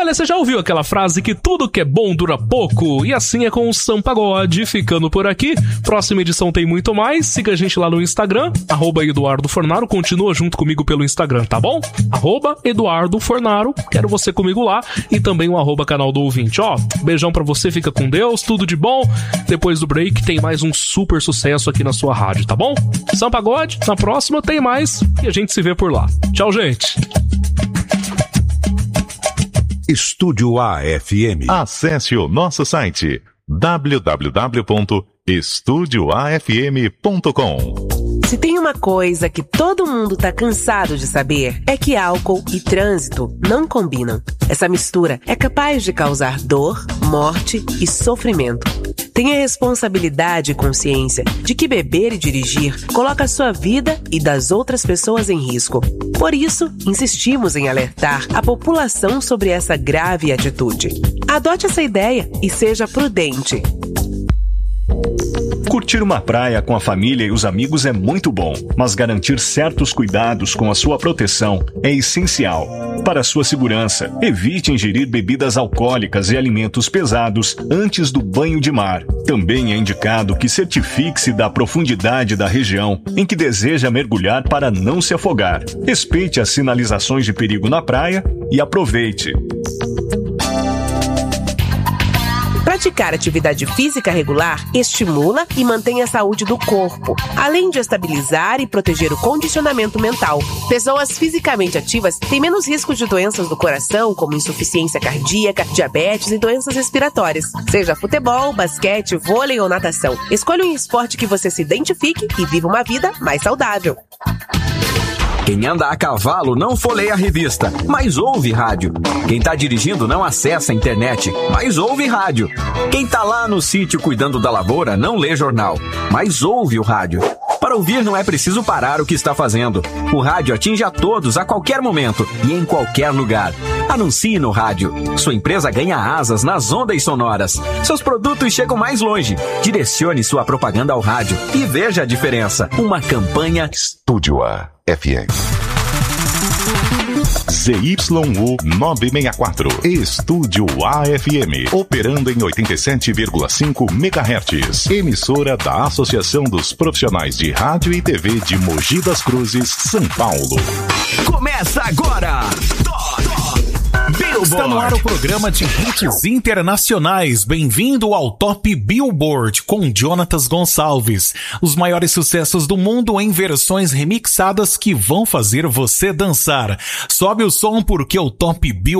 Olha, você já ouviu aquela frase que tudo que é bom dura pouco? E assim é com o Sampagode, ficando por aqui. Próxima edição tem muito mais. Siga a gente lá no Instagram, @EduardoFornaro. Continua junto comigo pelo Instagram, tá bom? @EduardoFornaro. Quero você comigo lá. E também o @canal do ouvinte. Ó, beijão pra você, fica com Deus, tudo de bom. Depois do break tem mais um super sucesso aqui na sua rádio, tá bom? Sampagode, na próxima tem mais e a gente se vê por lá. Tchau, gente. Estúdio AFM. Acesse o nosso site www.estudioafm.com. Se tem uma coisa que todo mundo tá cansado de saber, é que álcool e trânsito não combinam. Essa mistura é capaz de causar dor, morte e sofrimento. Tenha responsabilidade e consciência de que beber e dirigir coloca a sua vida e das outras pessoas em risco. Por isso, insistimos em alertar a população sobre essa grave atitude. Adote essa ideia e seja prudente. Curtir uma praia com a família e os amigos é muito bom, mas garantir certos cuidados com a sua proteção é essencial. Para sua segurança, evite ingerir bebidas alcoólicas e alimentos pesados antes do banho de mar. Também é indicado que certifique-se da profundidade da região em que deseja mergulhar para não se afogar. Respeite as sinalizações de perigo na praia e aproveite. Praticar atividade física regular estimula e mantém a saúde do corpo, além de estabilizar e proteger o condicionamento mental. Pessoas fisicamente ativas têm menos risco de doenças do coração, como insuficiência cardíaca, diabetes e doenças respiratórias. Seja futebol, basquete, vôlei ou natação, escolha um esporte que você se identifique e viva uma vida mais saudável. Quem anda a cavalo não folheia a revista, mas ouve rádio. Quem tá dirigindo não acessa a internet, mas ouve rádio. Quem tá lá no sítio cuidando da lavoura não lê jornal, mas ouve o rádio. Para ouvir não é preciso parar o que está fazendo. O rádio atinge a todos a qualquer momento e em qualquer lugar. Anuncie no rádio. Sua empresa ganha asas nas ondas sonoras. Seus produtos chegam mais longe. Direcione sua propaganda ao rádio e veja a diferença. Uma campanha Estúdio AFM. ZYU 964, Estúdio AFM, operando em 87,5 MHz. Emissora da Associação dos Profissionais de Rádio e TV de Mogi das Cruzes, São Paulo. Começa agora! Está no ar o programa de hits internacionais. Bem-vindo ao Top Billboard com Jonatas Gonçalves. Os maiores sucessos do mundo em versões remixadas que vão fazer você dançar. Sobe o som porque o Top Billboard